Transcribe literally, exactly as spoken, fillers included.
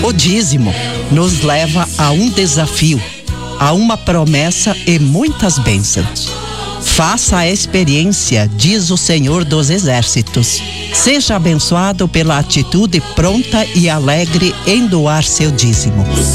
O dízimo nos leva a um desafio, a uma promessa e muitas bênçãos. Faça a experiência, diz o Senhor dos Exércitos. Seja abençoado pela atitude pronta e alegre em doar seu dízimo.